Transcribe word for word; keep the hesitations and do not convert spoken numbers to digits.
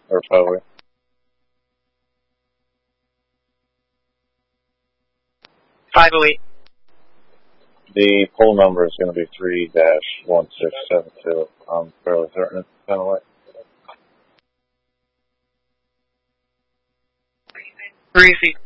or Poe. five oh eight. The poll number is going to be three dash one six seven two. I'm fairly certain it's kind of like. Greasy.